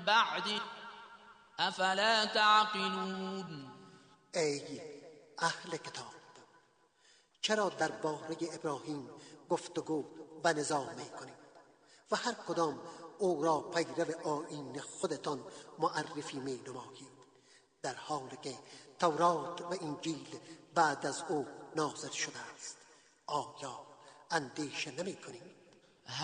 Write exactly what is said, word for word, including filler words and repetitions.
بعده افلا تعقلون. ای اهل کتاب، چرا درباره ابراهیم گفتگو و نظام می‌کنید و هر کدام او را پیرو آیین خودتان معرفی می‌نمایید، در حالی که تورات و انجیل بعد از او نازل شده است؟ آیا اندیشه نمی‌کنید